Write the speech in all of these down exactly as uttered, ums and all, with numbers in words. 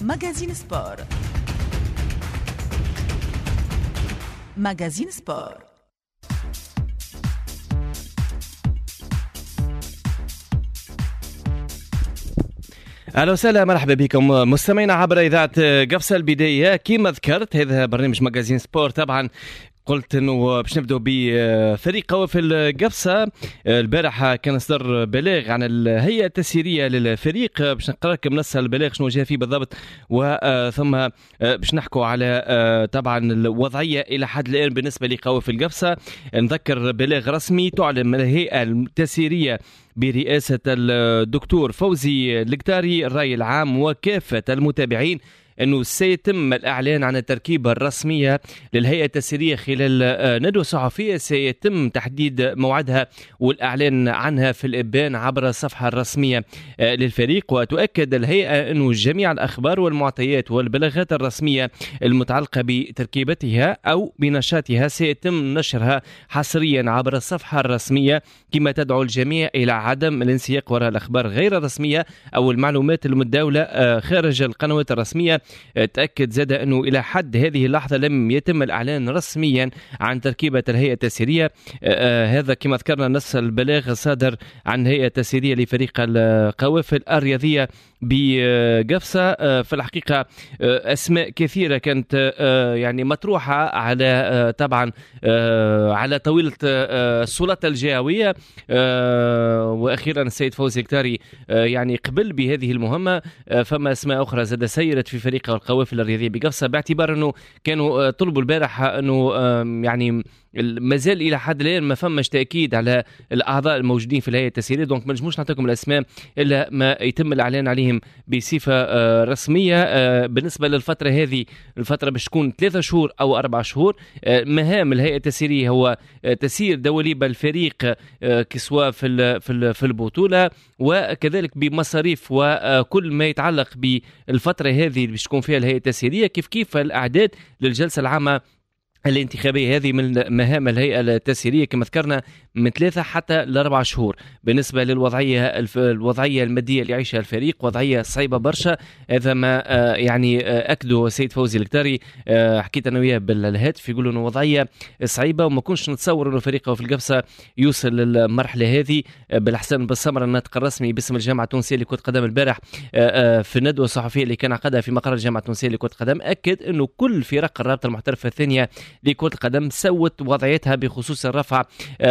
ماجازين سبور. ماجازين سبور. اهلا وسهلا، مرحبا بكم مستمعينا عبر اذاعه قفصه. البدايه كما ذكرت هذا برنامج ماجازين سبور. طبعا قلت انه باش نبداو بفريق قوافل قفصه. البارح كان اصدر بلاغ عن الهيئه التسييريه للفريق، باش نقرا لكم نص البلاغ شنو جاء فيه بالضبط، وثم باش نحكوا على طبعا الوضعيه الى حد الان بالنسبه لقوافل قفصه. نذكر بلاغ رسمي تعلن الهيئه التسييريه برئاسه الدكتور فوزي القتاري الراي العام وكافه المتابعين أنه سيتم الإعلان عن التركيبة الرسمية للهيئة التسييرية خلال ندوة صحفية سيتم تحديد موعدها والإعلان عنها في الإبان عبر الصفحة الرسمية للفريق. وتؤكد الهيئة أنه جميع الأخبار والمعطيات والبلاغات الرسمية المتعلقة بتركيبتها أو بنشاطها سيتم نشرها حصريا عبر الصفحة الرسمية، كما تدعو الجميع إلى عدم الانسياق وراء الأخبار غير الرسمية أو المعلومات المتداولة خارج القنوات الرسمية. تأكد زاد أنه إلى حد هذه اللحظة لم يتم الإعلان رسميا عن تركيبة الهيئة التسييرية. آه هذا كما ذكرنا نص البلاغ الصادر عن الهيئة التسييرية لفريق القوافل الرياضية بقفصة. آه في الحقيقة آه أسماء كثيرة كانت آه يعني مطروحة على آه طبعا آه على طاولة آه السلطة الجهوية، آه وأخيرا السيد فوزي القتاري آه يعني قبل بهذه المهمة. آه فما أسماء أخرى زاد سيرت في فريق القوافل الرياضية بقفصة، باعتبار أنه كانوا طلبوا البارح أنه يعني مازال إلى حد الآن ما فماش تأكيد على الأعضاء الموجودين في الهيئة التسييرية، دونك ما نجموش نعطيكم الأسماء إلا ما يتم الإعلان عليهم بصفة رسمية. بالنسبة للفترة هذه، الفترة باش تكون ثلاثة شهور أو أربع شهور. مهام الهيئة التسييرية هو تسيير دواليب الفريق كسوا في في البطولة، وكذلك بمصاريف وكل ما يتعلق بالفترة هذه باش تكون فيها الهيئة التسييرية، كيف كيف الأعداد للجلسة العامة الانتخابية. هذه من مهام الهيئة التسييرية كما ذكرنا من ثلاثة حتى لأربع شهور. بالنسبة للوضعية الوضعية المادية اللي يعيشها الفريق وضعية صعيبة برشا، هذا ما يعني أكده السيد فوزي القتاري. حكيت أنا وياه بالهاتف يقولوا أنه وضعية صعيبة وما كنش نتصور أنه فريق في القفصة يوصل للمرحلة هذه. بالحسن بالسمرة الناطق الرسمي باسم الجامعة التونسية لكرة القدم البارح في الندوة الصحفية اللي كان عقدها في مقر الجامعة التونسية لكرة القدم، أكد أنه كل فرق الرابطة المحترفة الثانية لكرة القدم سوت وضعيتها بخصوص الرفع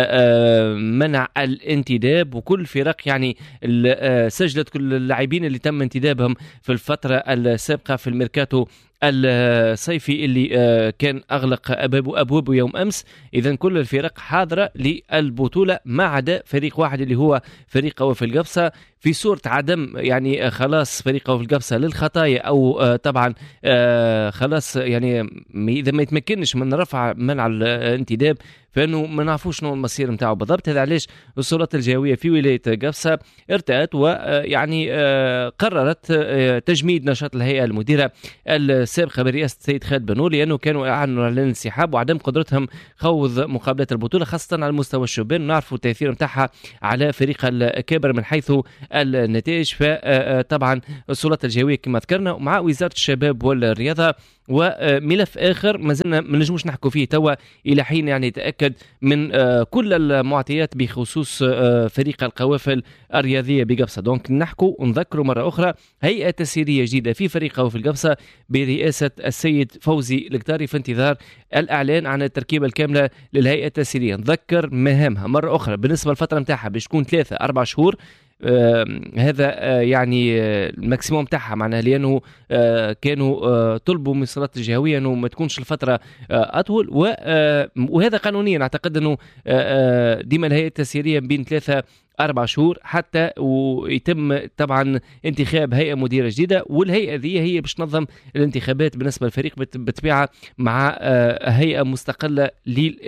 منع الانتداب، وكل فرق يعني سجلت كل اللاعبين اللي تم انتدابهم في الفترة السابقة في الميركاتو الصيفي اللي كان أغلق أبوابه أبوابه يوم أمس. إذن كل الفرق حاضرة للبطولة ما عدا فريق واحد اللي هو فريق قوافل قفصة، في صورة عدم يعني خلاص فريق قوافل قفصة للخطايا أو طبعا خلاص يعني إذا ما يتمكنش من رفع منع الانتداب فانه ما نعرفوش شنو المصير نتاعو بالضبط. هذا علاش السلطات الجهويه في ولايه قفصه ارتأت ويعني قررت تجميد نشاط الهيئه المديره السابقه برئاسه السيد خالد بنور، لانه كانوا اعلنوا عن الانسحاب وعدم قدرتهم خوض مقابلات البطوله خاصه على مستوى الشبان، نعرفوا التاثير نتاعها على فريق الكبر من حيث النتائج. فطبعا السلطات الجهويه كما ذكرنا مع وزاره الشباب والرياضه. وملف آخر ما زلنا ما نجموش نحكوا فيه توا إلى حين يعني تأكد من كل المعطيات بخصوص فريق القوافل الرياضية بقفصة. دونك نحكوا ونذكروا مرة أخرى هيئة تسييرية جديدة في فريق قوافل قفصة برئاسة السيد فوزي القتاري في انتظار الإعلان عن التركيبة الكاملة للهيئة التسييرية. نذكر مهامها مرة أخرى بالنسبة للفترة متاعها باش تكون ثلاثة أربع شهور. آه هذا آه يعني آه الماكسيموم تاعها معناها، لانه آه كانوا آه طلبوا من السلطات الجهويه انه ما تكونش الفتره آه اطول، وهذا قانونيا اعتقد انه آه ديما الهيئه التسييريه بين ثلاثه أربع شهور حتى ويتم طبعا انتخاب هيئة مديرة جديدة، والهيئة ذي هي باش تنظم الانتخابات بالنسبة للفريق بتبيعها مع هيئة مستقلة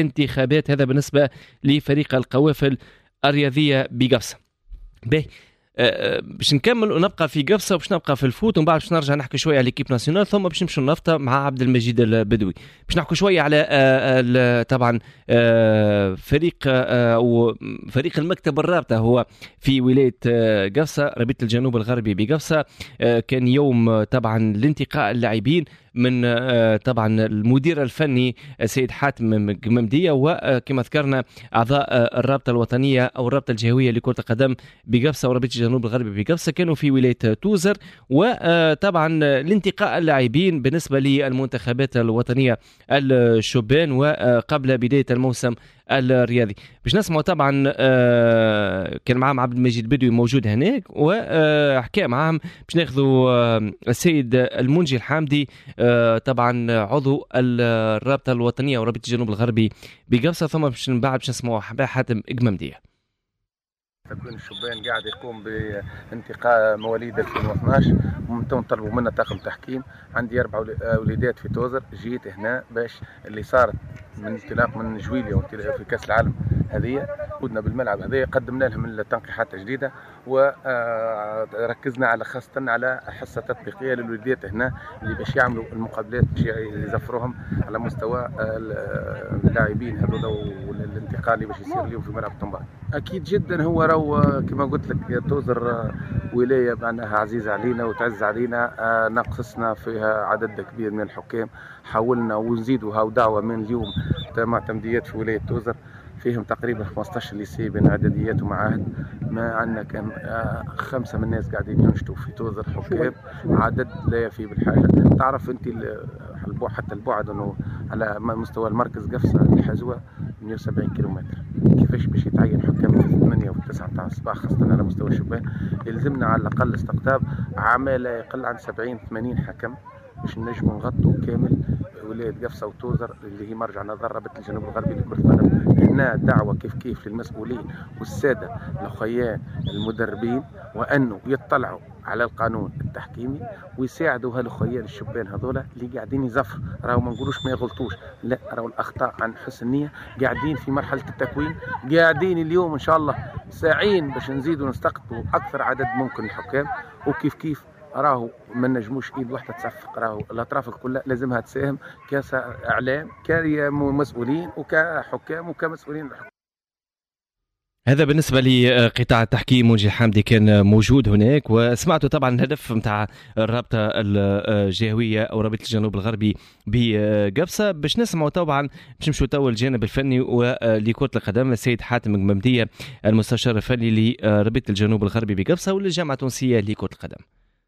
للانتخابات. هذا بالنسبة لفريق القوافل الرياضية بقفصة. به باش نكمل ونبقى في قفصه وباش نبقى في الفوت ومن بعد باش نرجع نحكي شويه على ليكيب ناسيونال ثم باش نمشي نفطر مع عبد المجيد البدوي باش نحكي شويه على طبعا فريق او فريق المكتب الرابطه هو في ولايه قفصه ربيط الجنوب الغربي بقفصه. كان يوم طبعا لانتقاء اللاعبين من طبعا المدير الفني السيد حاتم قممديه وكما ذكرنا اعضاء الرابطه الوطنيه او الرابطه الجهويه لكره القدم بقفصه وربيط الجنوب الغربي بقفصه كانوا في ولايه توزر. وطبعا لانتقاء اللاعبين بالنسبه للمنتخبات الوطنيه الشبان وقبل بدايه الموسم الرياضي باش نسمعوا طبعا كان معهم عبد المجيد البدوي موجود هناك وحكى معهم باش ناخذوا السيد المنجي الحامدي طبعا عضو الرابطه الوطنيه ورابطه الجنوب الغربي بقفصه ثم باش من بعد باش نسمعوا حاتم قممديه. تكوين الشبان قاعد يقوم بانتقاء مواليد ألفين واثناش ومن ثم طلبوا منا طاقم تحكيم. عندي اربع وليدات في توزر جيت هنا باش اللي صارت من انطلاق من جويليا في كاس العالم هذه ودنا بالملعب هذه قدمنا لهم التنقيحات الجديده وركزنا على خاصه على حصه تطبيقيه للوليدات هنا اللي باش يعملوا المقابلات باش يزفروهم على مستوى اللاعبين هذول والانتقال اللي باش يصير اليوم في ملعب الطنباط. اكيد جدا هو راهو كما قلت لك توزر ولايه معناها عزيزه علينا وتعز علينا. نقصنا فيها عدد كبير من الحكام حاولنا ونزيدوا هاو دعوه من اليوم معتمديات في ولايه توزر فيهم تقريبا خمسطاش ليسي بين اعداديات ومعاهد. ما عندنا كان خمسه من الناس قاعدين ينشطوا في توزر حكام عدد لا يفي بالحاجه. تعرف انت حتى البعد انه على مستوى المركز قفصه الحزوه مئة وسبعين كيلومتر كيفاش باش يتعين حكام في ثمانية وتسعة تاع الصباح خاصه على مستوى الشبان يلزمنا على الاقل استقطاب عام لا يقل عن سبعين ثمانين حكم باش نجموا نغطوا كامل ولايه قفصه وتوزر اللي هي مرجع نظر رابطه الجنوب الغربي لكره القدم. هنا دعوه كيف كيف للمسؤولين والساده الاخويا المدربين وانه يطلعوا على القانون التحكيمي ويساعدوا هالاخويا الشبان هذولا اللي قاعدين يزفروا. راهو ما نقولوش ما يغلطوش، لا راهو الاخطاء عن حسن النيه قاعدين في مرحله التكوين قاعدين اليوم ان شاء الله ساعين باش نزيدوا نستقطبوا اكثر عدد ممكن الحكام. وكيف كيف راهو ما نجموش ايد واحده تصفق، راهو الاطراف كلها لازمها تساهم كاعلام كمسؤولين وكحكام وكمسؤولين. هذا بالنسبة لقطاع التحكيم. منجي الحامدي كان موجود هناك وسمعتوا طبعا الهدف متاع الرابطة الجهوية أو رابطة الجنوب الغربي بقفصة. باش نسمعوا طبعا باش نمشوا تو الجانب الفني ولكرة القدم السيد حاتم قممدية المستشار الفني لرابطة الجنوب الغربي بقفصة وللجامعة التونسية لكرة القدم.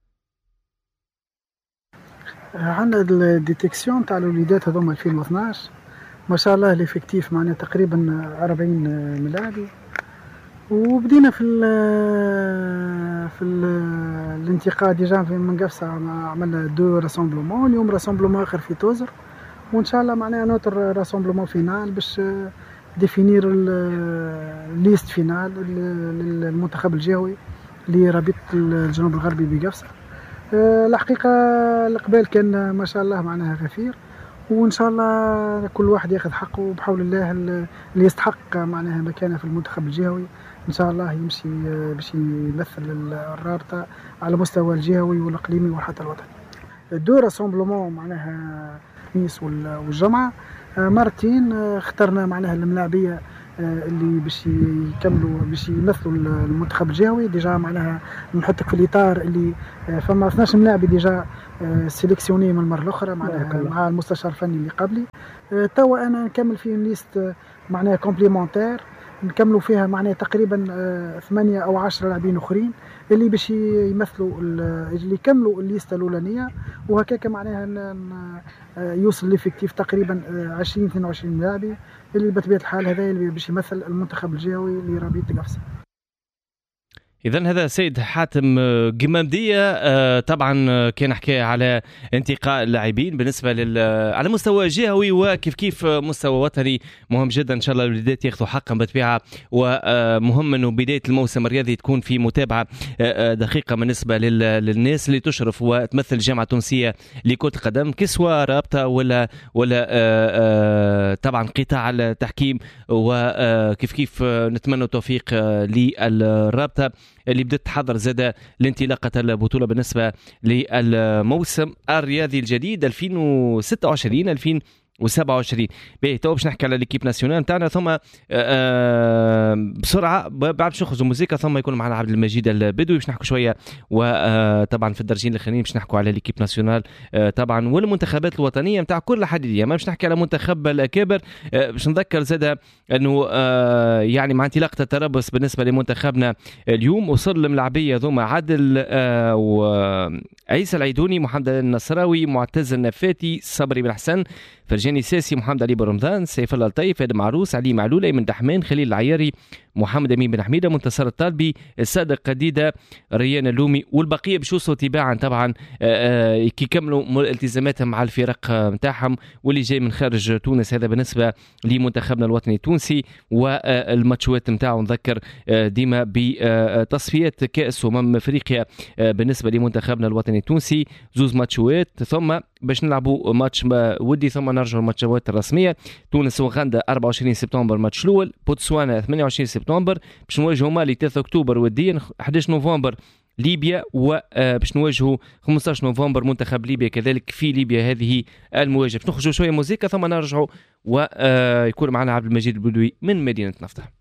عندنا الديتكسيون تاع الوليدات هذوما ألفين واثناش ما شاء الله الافكتيف معنا تقريبا أربعين ملاعبي وبدينا في ال في ال الانتقاء ديجا من قفصة عملنا دو راسمبلومون. اليوم راسمبلومون اخر في توزر وان شاء الله معناها نوتر راسمبلومون فينال باش ديفينير الليست فينال للمنتخب الجهوي لرابطة الجنوب الغربي بقفصة. الحقيقة القبال كان ما شاء الله معناها غفير وان شاء الله كل واحد ياخذ حقه وبحول الله اللي يستحق معناها مكانه في المنتخب الجهوي ان شاء الله يمشي باش يمثل الرابطه على مستوى الجهوي والاقليمي وحتى الوطني. دو راسمبلومون معناها نيس والجمعه مرتين اخترنا معناها الملاعبيه اللي باش يكملوا باش يمثلوا المنتخب الجهوي. ديجا معناها نحطك في الاطار اللي فما اثناش ملاعب ديجا سيليكسيوني من المره الاخرى معناها مع المستشار الفني اللي قبلي. توا انا نكمل فيه ليست معناها كومبليمونتير نكملوا فيها معناها تقريبا ثمانية او عشرة لاعبين اخرين اللي باش يمثلوا اللي يكملوا الليسته الاولانيه وهكاك معناها يوصل ليفيكتيف تقريبا عشرين اثنين وعشرين لاعبي اللي بطبيعه الحال هذا اللي باش يمثل المنتخب الجهوي لرابطه قفصة. إذن هذا سيد حاتم قممدية طبعا كان حكى على انتقاء اللاعبين بالنسبة لل على مستوى جهوي وكيف كيف مستوى وطني مهم جدا. إن شاء الله الوليدات ياخذوا حقهم بطبيعة ومهم إنه بداية الموسم الرياضي تكون في متابعة دقيقة بالنسبة للناس اللي تشرف وتمثل الجامعة التونسية لكرة القدم كسوة رابطة ولا ولا طبعا قطاع التحكيم وكيف كيف نتمنى التوفيق للرابطة اللي بدأت تحضر زاد لانطلاقة البطولة بالنسبة للموسم الرياضي الجديد ألفين وستة وعشرين ألفين وسبعة وعشرين. باهي تو باش نحكي على ليكيب ناسيونال نتاعنا، ثم بسرعه بعد باش نخرجوا موسيقى، ثم يكون معنا عبد المجيد البدوي باش نحكوا شويه، وطبعا في الدرجين الاخرين باش نحكوا على ليكيب ناسيونال طبعا والمنتخبات الوطنيه نتاع كل حديديه. ما باش نحكي على منتخب الكبر، باش نذكر زاد انه يعني مع انطلاقه التربص بالنسبه لمنتخبنا اليوم وصل الملاعبيه ذوما عادل وعيسى العيدوني، محمد النصراوي، معتز النفاتي، صبري بن حسن، فرجاني ساسي، محمد علي برمضان، سيف الله الطيف، ادم معروس، علي معلول، ايمن دحمان، خليل العياري، محمد امين بن حميده، منتصر الطالبي، الصادق قديده، ريان اللومي، والبقيه بشوصوا تباعا طبعا كي يكملوا التزاماتهم مع الفرق نتاعهم واللي جاي من خارج تونس. هذا بالنسبه لمنتخبنا الوطني التونسي والماتشات نتاعو. نذكر ديما بتصفيات كاس امم افريقيا بالنسبه لمنتخبنا الوطني التونسي، زوز ماتشات، ثم باش نلعبوا ماتش ودي، ثم نرجعوا الماتشات الرسميه. تونس وغندا أربعة وعشرين سبتمبر ماتش الاول، بوتسوانا ثمانية وعشرين سبتمبر، باش نواجهوا مالي ثلاثة أكتوبر وديا، أحد عشر نوفمبر ليبيا، وباش نواجهوا خمسة عشر نوفمبر منتخب ليبيا كذلك في ليبيا. هذه المواجهه. باش نخرجوا شويه موسيقى ثم نرجعوا ويكون معنا عبد المجيد البدوي من مدينه نفطه.